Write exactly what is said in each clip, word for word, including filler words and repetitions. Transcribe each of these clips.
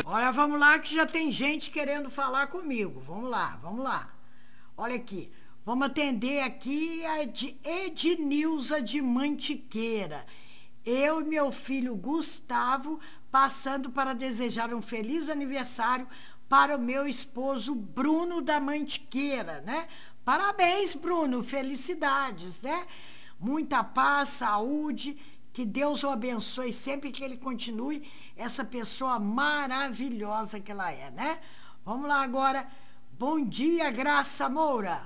Olha, vamos lá que já tem gente querendo falar comigo. Vamos lá, vamos lá. Olha aqui. Vamos atender aqui a Ed- Ednilza de Mantiqueira. Eu e meu filho Gustavo passando para desejar um feliz aniversário para o meu esposo Bruno da Mantiqueira, né? Parabéns, Bruno, felicidades, né? Muita paz, saúde, que Deus o abençoe sempre, que ele continue essa pessoa maravilhosa que ela é, né? Vamos lá agora. Bom dia, Graça Moura.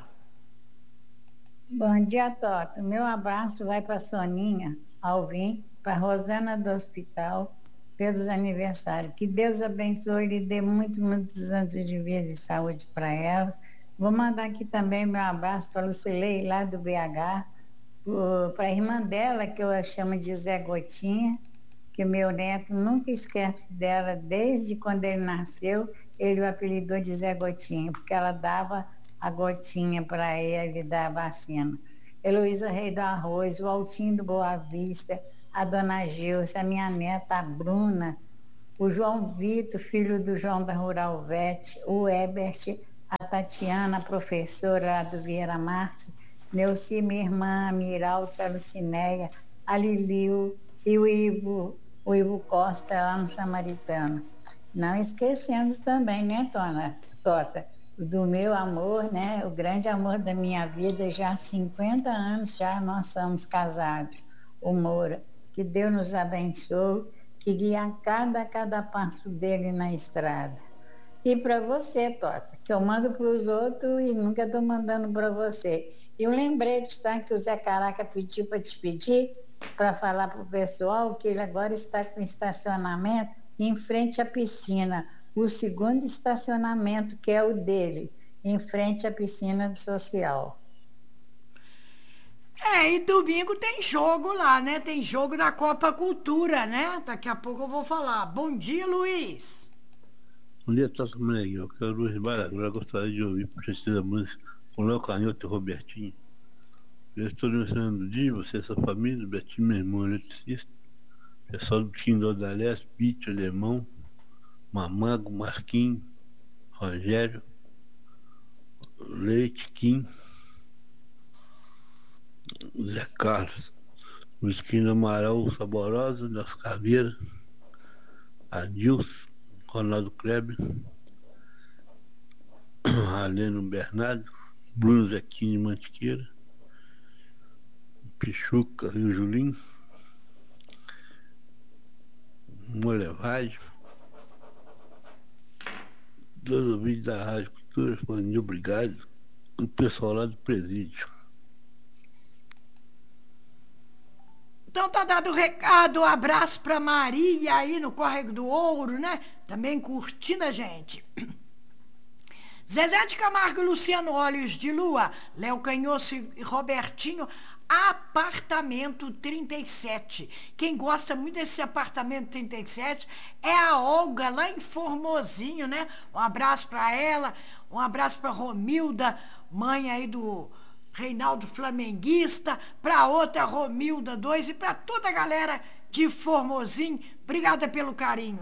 Bom dia, Tota. Meu abraço vai para a Soninha, Alvim, para a Rosana do Hospital, pelos aniversários. Que Deus abençoe e lhe dê muitos, muitos anos de vida e saúde para elas. Vou mandar aqui também meu abraço para a Lucilei, lá do B H, para a irmã dela, que eu chamo de Zé Gotinha, que meu neto nunca esquece dela, desde quando ele nasceu, ele o apelidou de Zé Gotinha, porque ela dava a gotinha para ele da vacina. Heloísa Rei do Arroz, o Altinho do Boa Vista, a dona Gilce, a minha neta, a Bruna, o João Vitor, filho do João da Rural Vet, o Ebert, a Tatiana, a professora lá do Vieira Marques, Neuci, minha irmã, a Miralta, a Lucinéia, a Liliu e o Ivo, o Ivo Costa lá no Samaritano. Não esquecendo também, né, Tona, Tota, do meu amor, né, o grande amor da minha vida, já há cinquenta anos já nós somos casados, o Moura. Que Deus nos abençoe, que guia cada, cada passo dele na estrada. E para você, Tota, que eu mando para os outros e nunca estou mandando para você. E um lembrete, tá, que o Zé Caraca pediu para te pedir, para falar para o pessoal que ele agora está com estacionamento em frente à piscina, o segundo estacionamento, que é o dele, em frente à piscina do social. É, e domingo tem jogo lá, né? Tem jogo da Copa Cultura, né? Daqui a pouco eu vou falar. Bom dia, Luiz. Um dia tá também aí, eu quero Luiz Baragra, gostaria de ouvir por gentileza a música com Léo Canhoto e Robertinho. Eu estou aniversariando do dia, você e sua família, Betinho, meu irmão eletricista, pessoal do Tim do Odalés, Pete, Alemão, Mamago, Marquinhos, Rogério, Leite, Kim, Zé Carlos, Luizquinho Amaral, Saborosa, Nelson Caveira, Adilson, Ronaldo Kleber, Aleno Bernardo, Bruno Zequinho de Mantiqueira, Pichuca e o Julinho, Molevade, todos os vídeos da Rádio Cultura, falando obrigado, o pessoal lá do presídio. Então tá dado o recado, um abraço pra Maria aí no Córrego do Ouro, né? Também curtindo a gente. Zezé de Camargo e Luciano Olhos de Lua, Léo Canhoço e Robertinho, apartamento trinta e sete. Quem gosta muito desse apartamento trinta e sete é a Olga, lá em Formosinho, né? Um abraço para ela, um abraço para Romilda, mãe aí do Reinaldo Flamenguista, para outra Romilda dois e para toda a galera de Formosinho. Obrigada pelo carinho.